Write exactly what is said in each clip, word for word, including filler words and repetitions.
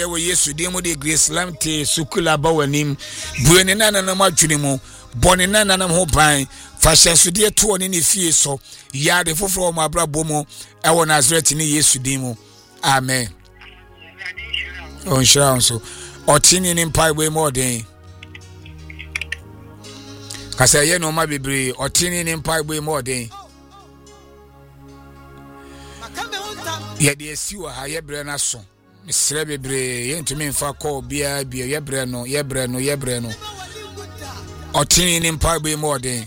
ewo Yesu demo de Grace Lamte sukula bawanim buene nana na madwene mu bone nana na ho ban fashion so de to ne ne fie so ya de foforo ma brabo mu ewo Nazareth ne Yesu demo amen on shira so otini ni mpai we more den kasa ye no ma bebre otini ni mpai we more den ye de siwa ha ye bre na so misre bebre ye ntumi mfa call bia bia ye bre no ye bre no ye bre no otini ni mpai we more den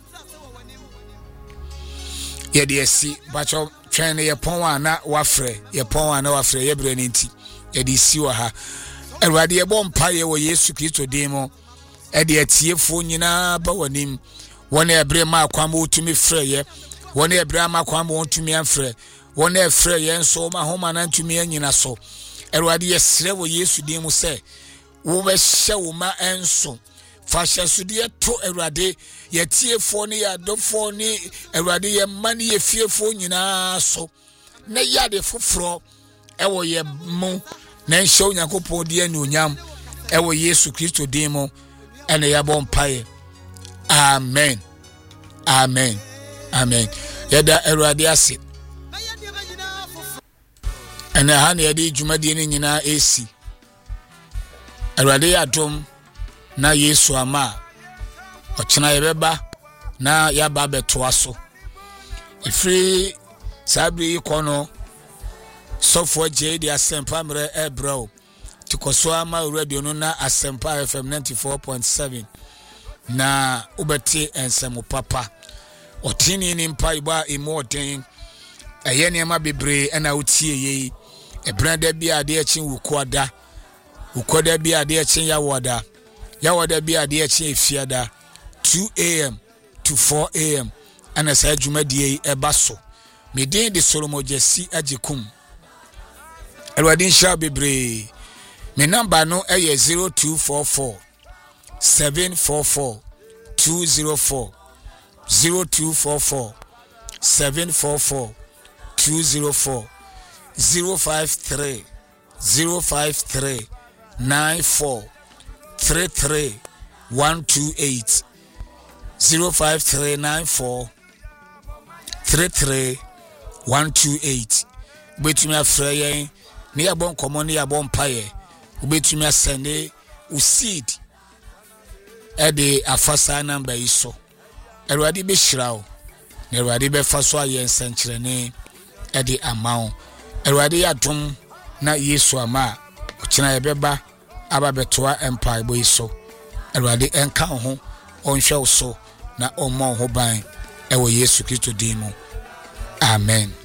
ye de si bacho twen ye pon wa na wafre ye pon wa na wafre ye bre ni nti ye de siwa ha Erwade ye bom paye wo Yesu Kristo demo e de atiefo nyina ba wanim wona ebre ma kwam otumi frɛ ye wona ebre ma kwam otumi afrɛ wona efrɛ ye nso ma homa na ntumi anyina so Erwade ye srɛ wo Yesu demo sɛ wo be hye wo ma enso fa hye so de to Erwade ye tiefo ne ya dofo ne Erwade ye mane ye fiefo nyina so na yade foforo e wo ye mu na show Yakopon de anuonyam ewo Yesu Kristo demo ene yabon paye amen amen amen yada Erwade ase ene ha na yade dwumade ne nyina esi Erwade adom na Yesu ama ochena yebeba na yaba betoa so ifri sabri kono Sofo J D Asempa mre ebro tikoso ama radio no na Asempa F M ninety-four point seven na ubeti ensemu papa otini ni mpa iba imoden eye ne ma bebre na utie ye ebranda bia ade achi wukoda wukoda bia ade achi yawoda yawoda bia ade achi efiada two a m to four a m ana sa dwumadie ebaso medin de Solomon Jesse ajikum Erwade sha bebre me number no eye zero two four four seven four four two zero four zero two four four seven four four two zero four zero five three zero five three nine four three three one two eight zero five three nine four three three one two eight betumi afra yen ni yabon komo ni yabon paye ubetumi asende useed e de afasa number iso Erwade be hirawo na Erwade be faso aye nsankyerene e de amao Erwade yadom na Yesu ama ochina yebeba aba betoa empire boy so Erwade enka ho onhwe so na ommo ho ban e wo Yesu Kristo dimo amen.